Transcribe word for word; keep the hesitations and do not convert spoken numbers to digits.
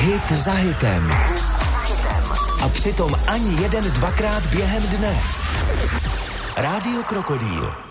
Hit za hitem. A přitom ani jeden dvakrát během dne. Rádio Krokodýl.